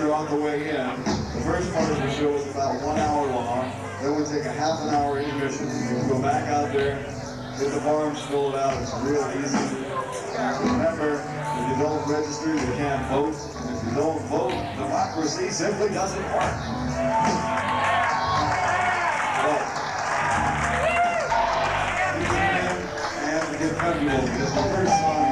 register on the way in. The first part of the show is about 1 hour long. Then we take a half an hour intermission. You can go back out there, get the forms filled out. It's real easy. Remember, if you don't register, you can't vote. And if you don't vote, democracy simply doesn't work. But you can and get comfortable because the first song